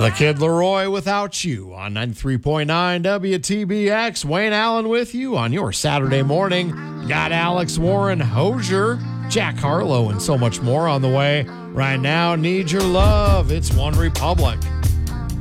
The Kid Leroy Without You on 93.9 WTBX. Wayne Allen with you on your Saturday morning. Got Alex Warren Hosier, Jack Harlow, and so much more on the way. Right now, Need Your Love. It's One Republic.